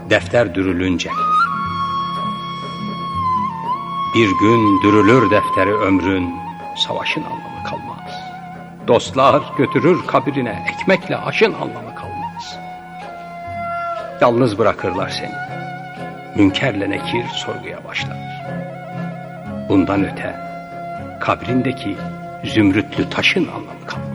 defter dürülünce. Bir gün dürülür defteri ömrün, savaşın anlamı kalmaz. Dostlar götürür kabrine, ekmekle aşın anlamı kalmaz. Yalnız bırakırlar seni, münkerle nekir sorguya başlar. Bundan öte kabrindeki zümrütlü taşın anlamı kalmaz.